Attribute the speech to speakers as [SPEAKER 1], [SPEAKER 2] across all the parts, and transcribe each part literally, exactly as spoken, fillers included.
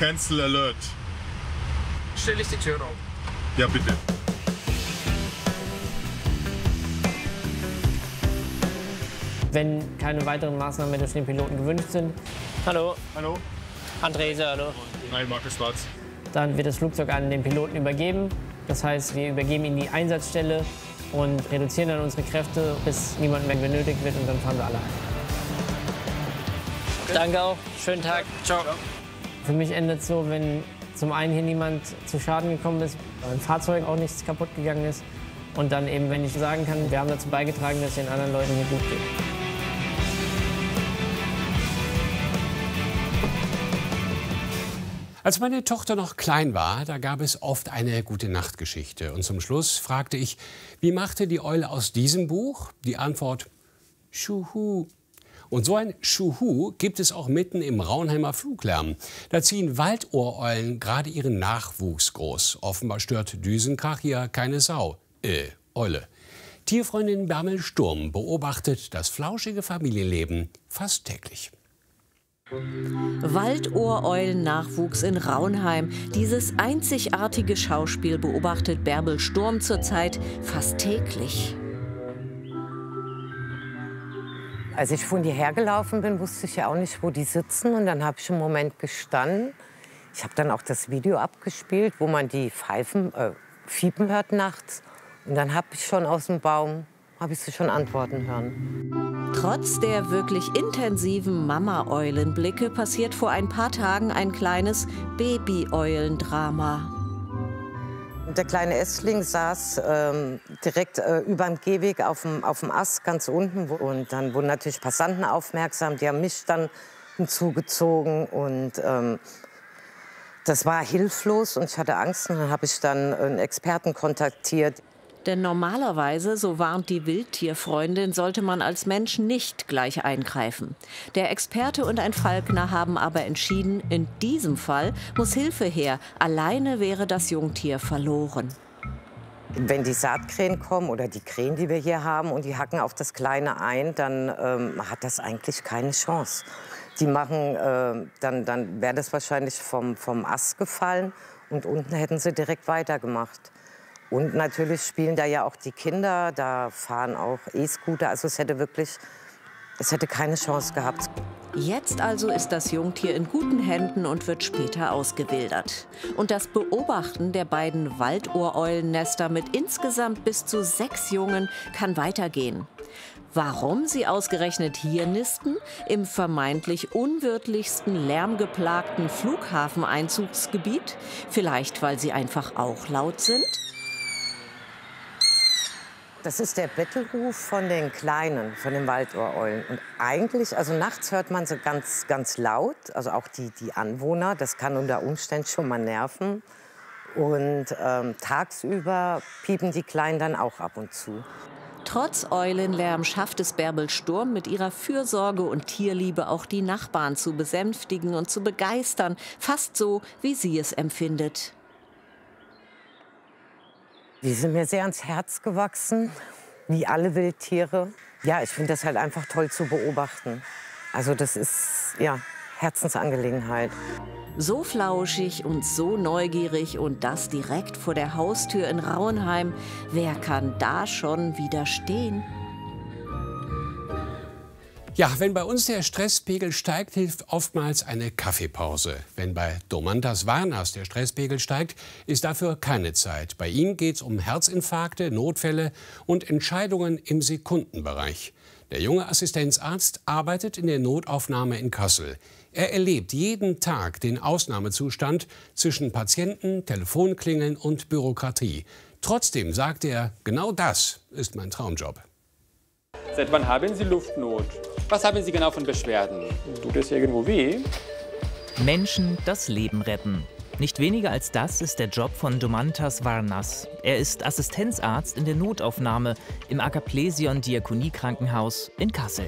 [SPEAKER 1] Cancel Alert.
[SPEAKER 2] Stelle ich die Tür auf?
[SPEAKER 1] Ja, bitte.
[SPEAKER 3] Wenn keine weiteren Maßnahmen mehr durch den Piloten gewünscht sind. Hallo.
[SPEAKER 1] Hallo.
[SPEAKER 3] Andrese, hallo.
[SPEAKER 1] Nein, Markus Schwarz.
[SPEAKER 3] Dann wird das Flugzeug an den Piloten übergeben. Das heißt, wir übergeben ihn die Einsatzstelle und reduzieren dann unsere Kräfte, bis niemand mehr benötigt wird, und dann fahren wir alle ein. Okay. Danke auch. Schönen Tag. Ciao. Für mich endet es so, wenn zum einen hier niemand zu Schaden gekommen ist, beim Fahrzeug auch nichts kaputt gegangen ist. Und dann eben, wenn ich sagen kann, wir haben dazu beigetragen, dass es den anderen Leuten hier gut geht.
[SPEAKER 4] Als meine Tochter noch klein war, da gab es oft eine Gute-Nacht-Geschichte. Und zum Schluss fragte ich, wie machte die Eule aus diesem Buch? Die Antwort, Schuhu. Und so ein Schuhu gibt es auch mitten im Raunheimer Fluglärm. Da ziehen Waldohreulen gerade ihren Nachwuchs groß. Offenbar stört Düsenkrach hier keine Sau. Äh, Eule. Tierfreundin Bärbel Sturm beobachtet das flauschige Familienleben fast täglich.
[SPEAKER 5] Waldohreulen-Nachwuchs in Raunheim. Dieses einzigartige Schauspiel beobachtet Bärbel Sturm zurzeit fast täglich.
[SPEAKER 6] Als ich von hierher gelaufen bin, wusste ich ja auch nicht, wo die sitzen. Und dann habe ich einen Moment gestanden. Ich habe dann auch das Video abgespielt, wo man die Pfeifen, äh, fiepen hört nachts. Und dann habe ich schon aus dem Baum, habe ich sie schon antworten hören.
[SPEAKER 5] Trotz der wirklich intensiven Mama-Eulenblicke passiert vor ein paar Tagen ein kleines Baby-Eulendrama.
[SPEAKER 6] Der kleine Essling saß ähm, direkt äh, über dem Gehweg auf dem, auf dem Ast, ganz unten. Und dann wurden natürlich Passanten aufmerksam, die haben mich dann hinzugezogen. Und ähm, das war hilflos und ich hatte Angst. Und dann habe ich dann einen Experten kontaktiert.
[SPEAKER 5] Denn normalerweise, so warnt die Wildtierfreundin, sollte man als Mensch nicht gleich eingreifen. Der Experte und ein Falkner haben aber entschieden, in diesem Fall muss Hilfe her. Alleine wäre das Jungtier verloren.
[SPEAKER 6] Wenn die Saatkrähen kommen oder die Krähen, die wir hier haben, und die hacken auf das Kleine ein, dann ähm, hat das eigentlich keine Chance. Die machen, äh, dann, dann wäre das wahrscheinlich vom, vom Ast gefallen und unten hätten sie direkt weitergemacht. Und natürlich spielen da ja auch die Kinder, da fahren auch E-Scooter. Also es hätte wirklich, es hätte keine Chance gehabt.
[SPEAKER 5] Jetzt also ist das Jungtier in guten Händen und wird später ausgewildert. Und das Beobachten der beiden Waldohreulennester mit insgesamt bis zu sechs Jungen kann weitergehen. Warum sie ausgerechnet hier nisten, im vermeintlich unwirtlichsten, lärmgeplagten Flughafeneinzugsgebiet? Vielleicht, weil sie einfach auch laut sind?
[SPEAKER 6] Das ist der Bettelruf von den Kleinen, von den Waldohreulen. Und eigentlich, also nachts hört man sie ganz, ganz laut, also auch die, die Anwohner. Das kann unter Umständen schon mal nerven. Und ähm, tagsüber piepen die Kleinen dann auch ab und zu.
[SPEAKER 5] Trotz Eulenlärm schafft es Bärbel Sturm mit ihrer Fürsorge und Tierliebe auch die Nachbarn zu besänftigen und zu begeistern. Fast so, wie sie es empfindet.
[SPEAKER 6] Die sind mir sehr ans Herz gewachsen, wie alle Wildtiere. Ja, ich finde das halt einfach toll zu beobachten. Also das ist, ja, Herzensangelegenheit.
[SPEAKER 5] So flauschig und so neugierig und das direkt vor der Haustür in Raunheim. Wer kann da schon widerstehen?
[SPEAKER 4] Ja, wenn bei uns der Stresspegel steigt, hilft oftmals eine Kaffeepause. Wenn bei Domantas Varnas der Stresspegel steigt, ist dafür keine Zeit. Bei ihm geht es um Herzinfarkte, Notfälle und Entscheidungen im Sekundenbereich. Der junge Assistenzarzt arbeitet in der Notaufnahme in Kassel. Er erlebt jeden Tag den Ausnahmezustand zwischen Patienten, Telefonklingeln und Bürokratie. Trotzdem sagt er, genau das ist mein Traumjob.
[SPEAKER 7] Seit wann haben Sie Luftnot? Was haben Sie genau von Beschwerden? Tut es irgendwo weh?
[SPEAKER 8] Menschen das Leben retten. Nicht weniger als das ist der Job von Domantas Varnas. Er ist Assistenzarzt in der Notaufnahme im Agaplesion Diakoniekrankenhaus in Kassel.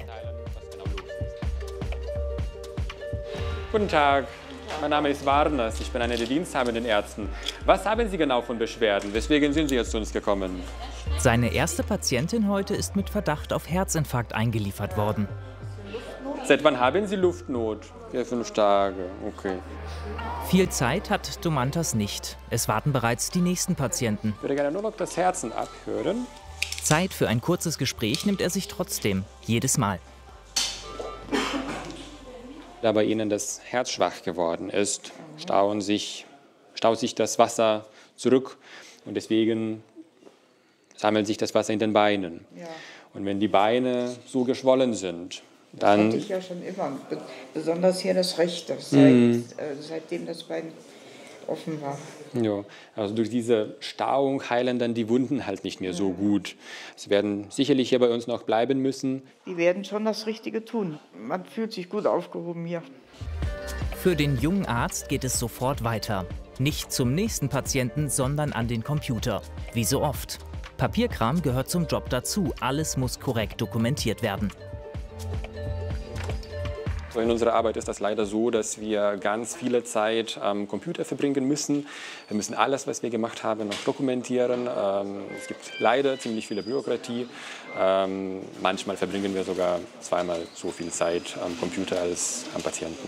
[SPEAKER 7] Guten Tag, mein Name ist Varnas. Ich bin einer der diensthabenden Ärzten. Was haben Sie genau von Beschwerden? Weswegen sind Sie jetzt zu uns gekommen?
[SPEAKER 8] Seine erste Patientin heute ist mit Verdacht auf Herzinfarkt eingeliefert worden.
[SPEAKER 7] Seit wann haben Sie Luftnot? Vier, fünf Tage, okay.
[SPEAKER 8] Viel Zeit hat Domantas nicht. Es warten bereits die nächsten Patienten.
[SPEAKER 7] Ich würde gerne nur noch das Herzen abhören.
[SPEAKER 8] Zeit für ein kurzes Gespräch nimmt er sich trotzdem, jedes Mal.
[SPEAKER 7] Da bei Ihnen das Herz schwach geworden ist, stauen sich, staut sich das Wasser zurück und deswegen sammelt sich das Wasser in den Beinen.
[SPEAKER 9] Ja.
[SPEAKER 7] Und wenn die Beine so geschwollen sind, dann...
[SPEAKER 9] Das hatte ich ja schon immer, besonders hier das rechte, seit,
[SPEAKER 7] Mhm.
[SPEAKER 9] äh, seitdem das Bein offen war.
[SPEAKER 7] Ja, also durch diese Stauung heilen dann die Wunden halt nicht mehr so gut. Sie werden sicherlich hier bei uns noch bleiben müssen.
[SPEAKER 9] Die werden schon das Richtige tun. Man fühlt sich gut aufgehoben hier.
[SPEAKER 8] Für den jungen Arzt geht es sofort weiter. Nicht zum nächsten Patienten, sondern an den Computer. Wie so oft. Papierkram gehört zum Job dazu. Alles muss korrekt dokumentiert werden.
[SPEAKER 7] In unserer Arbeit ist das leider so, dass wir ganz viele Zeit am Computer verbringen müssen. Wir müssen alles, was wir gemacht haben, noch dokumentieren. Ähm, es gibt leider ziemlich viel Bürokratie. Ähm, manchmal verbringen wir sogar zweimal so viel Zeit am Computer als am Patienten.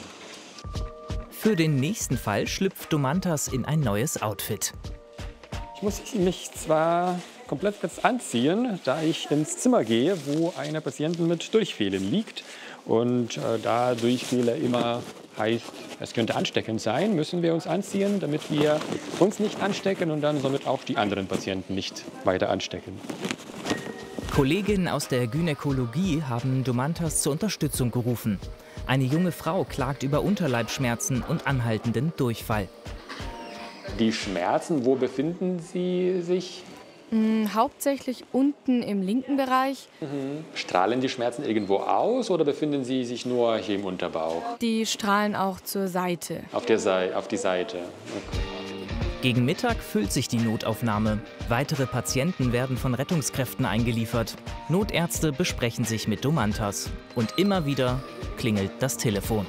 [SPEAKER 8] Für den nächsten Fall schlüpft Domantas in ein neues Outfit.
[SPEAKER 7] Ich muss mich zwar komplett jetzt anziehen, da ich ins Zimmer gehe, wo eine Patientin mit Durchfällen liegt. Und äh, da Durchfälle immer heißt, es könnte ansteckend sein, müssen wir uns anziehen, damit wir uns nicht anstecken und dann somit auch die anderen Patienten nicht weiter anstecken.
[SPEAKER 8] Kolleginnen aus der Gynäkologie haben Domantas zur Unterstützung gerufen. Eine junge Frau klagt über Unterleibsschmerzen und anhaltenden Durchfall.
[SPEAKER 7] Die Schmerzen, wo befinden sie sich?
[SPEAKER 10] Mm, hauptsächlich unten im linken Bereich.
[SPEAKER 7] Mhm. Strahlen die Schmerzen irgendwo aus oder befinden sie sich nur hier im Unterbauch?
[SPEAKER 10] Die strahlen auch zur Seite.
[SPEAKER 7] Auf, der Sei- auf die Seite. Okay.
[SPEAKER 8] Gegen Mittag füllt sich die Notaufnahme. Weitere Patienten werden von Rettungskräften eingeliefert. Notärzte besprechen sich mit Domantas. Und immer wieder klingelt das Telefon.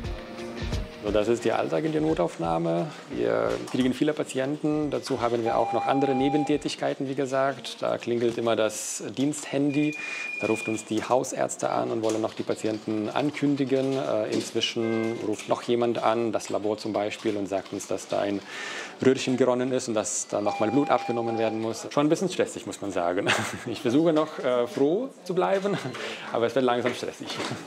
[SPEAKER 7] So, das ist der Alltag in der Notaufnahme. Wir kriegen viele Patienten. Dazu haben wir auch noch andere Nebentätigkeiten, wie gesagt. Da klingelt immer das Diensthandy. Da ruft uns die Hausärzte an und wollen noch die Patienten ankündigen. Äh, inzwischen ruft noch jemand an, das Labor zum Beispiel, und sagt uns, dass da ein Röhrchen geronnen ist und dass da noch mal Blut abgenommen werden muss. Schon ein bisschen stressig, muss man sagen. Ich versuche noch äh, froh zu bleiben, aber es wird langsam stressig.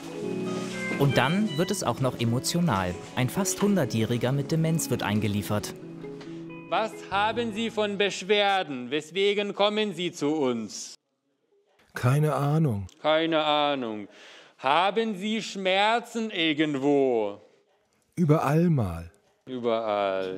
[SPEAKER 8] Und dann wird es auch noch emotional. Ein fast hundertjähriger mit Demenz wird eingeliefert.
[SPEAKER 7] Was haben Sie von Beschwerden? Weswegen kommen Sie zu uns?
[SPEAKER 11] Keine Ahnung.
[SPEAKER 7] Keine Ahnung. Haben Sie Schmerzen irgendwo?
[SPEAKER 11] Überall mal.
[SPEAKER 7] Überall.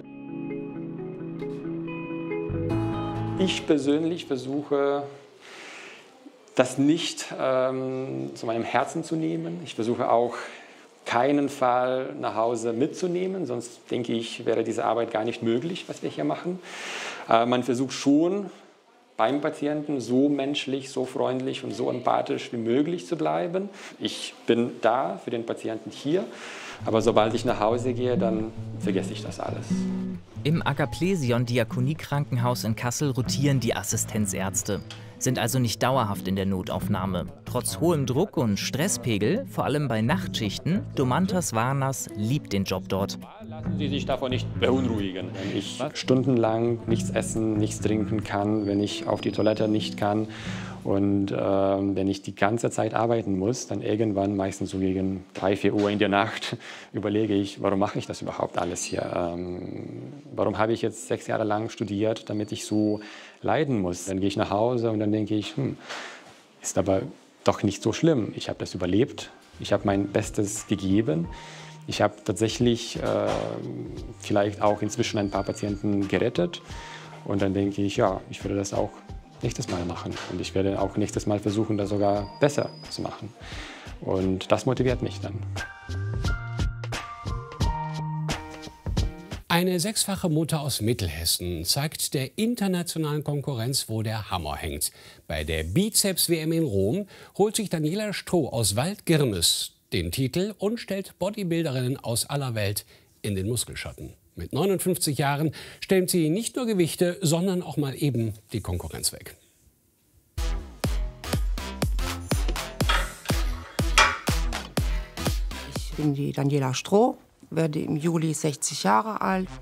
[SPEAKER 7] Ich persönlich versuche, das nicht ähm, zu meinem Herzen zu nehmen. Ich versuche auch, keinen Fall nach Hause mitzunehmen, sonst denke ich, wäre diese Arbeit gar nicht möglich, was wir hier machen. Äh, man versucht schon, beim Patienten so menschlich, so freundlich und so empathisch wie möglich zu bleiben. Ich bin da für den Patienten hier, aber sobald ich nach Hause gehe, dann vergesse ich das alles.
[SPEAKER 8] Im Agaplesion-Diakonie-Krankenhaus in Kassel rotieren die Assistenzärzte, sind also nicht dauerhaft in der Notaufnahme. Trotz hohem Druck und Stresspegel, vor allem bei Nachtschichten, Domantas Varnas liebt den Job dort.
[SPEAKER 7] Lassen Sie sich davon nicht beunruhigen. Wenn ich stundenlang nichts essen, nichts trinken kann, wenn ich auf die Toilette nicht kann und äh, wenn ich die ganze Zeit arbeiten muss, dann irgendwann, meistens so gegen drei, vier Uhr in der Nacht, überlege ich, warum mache ich das überhaupt alles hier? Ähm, warum habe ich jetzt sechs Jahre lang studiert, damit ich so leiden muss? Dann gehe ich nach Hause und dann denke ich, hm, ist aber doch nicht so schlimm. Ich habe das überlebt, ich habe mein Bestes gegeben. Ich habe tatsächlich äh, vielleicht auch inzwischen ein paar Patienten gerettet. Und dann denke ich, ja, ich würde das auch nächstes Mal machen. Und ich werde auch nächstes Mal versuchen, das sogar besser zu machen. Und das motiviert mich dann.
[SPEAKER 4] Eine sechsfache Mutter aus Mittelhessen zeigt der internationalen Konkurrenz, wo der Hammer hängt. Bei der Bizeps-W M in Rom holt sich Daniela Stroh aus Waldgirmes den Titel und stellt Bodybuilderinnen aus aller Welt in den Muskelschatten. Mit neunundfünfzig Jahren stellt sie nicht nur Gewichte, sondern auch mal eben die Konkurrenz weg.
[SPEAKER 12] Ich bin die Daniela Stroh, werde im Juli sechzig Jahre alt.